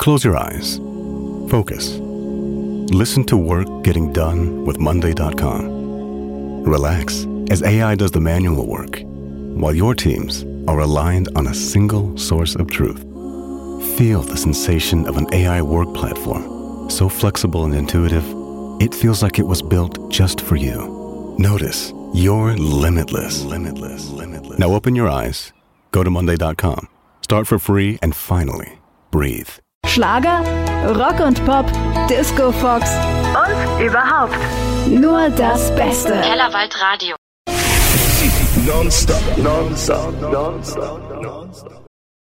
Close your eyes. Focus. Listen to work getting done with Monday.com. Relax as AI does the manual work, while your teams are aligned on a single source of truth. Feel the sensation of an AI work platform, so flexible and intuitive, it feels like it was built just for you. Notice you're limitless. Now open your eyes, go to Monday.com, start for free, and finally, breathe. Schlager, Rock und Pop, Disco Fox und überhaupt nur das Beste. Kellerwald Radio. Non-stop.